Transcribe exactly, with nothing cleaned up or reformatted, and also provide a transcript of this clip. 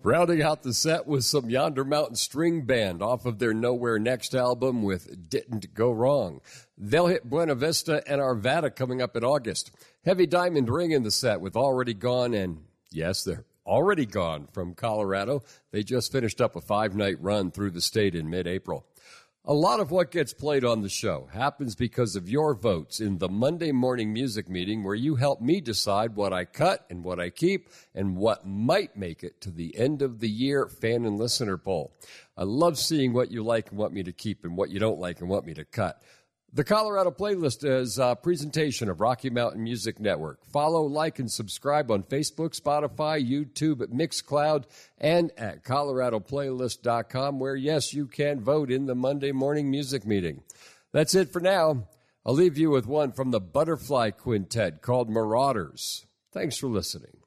Rounding out the set was some Yonder Mountain String Band off of their Nowhere Next album with Didn't Go Wrong. They'll hit Buena Vista and Arvada coming up in August. Heavy Diamond Ring in the set with Already Gone, and yes, they're already gone from Colorado. They just finished up a five-night run through the state in mid-April. A lot of what gets played on the show happens because of your votes in the Monday morning music meeting where you help me decide what I cut and what I keep and what might make it to the end of the year fan and listener poll. I love seeing what you like and want me to keep and what you don't like and want me to cut. The Colorado Playlist is a presentation of Rocky Mountain Music Network. Follow, like, and subscribe on Facebook, Spotify, YouTube, Mixcloud, and at colorado playlist dot com, where, yes, you can vote in the Monday morning music meeting. That's it for now. I'll leave you with one from the Butterfly Quintet called Marauders. Thanks for listening.